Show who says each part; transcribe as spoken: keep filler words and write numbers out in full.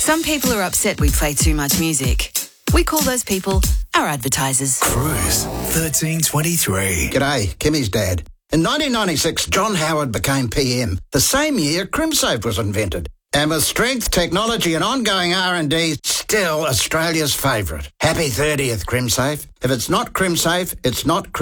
Speaker 1: Some people are upset we play too much music. We call those people our advertisers.
Speaker 2: Cruise thirteen twenty-three.
Speaker 3: G'day, Kimmy's dad. In nineteen ninety-six, John Howard became P M. The same year, CrimSafe was invented. And with strength, technology and ongoing R and D, still Australia's favourite. Happy thirtieth, CrimSafe. If it's not CrimSafe, it's not Crim-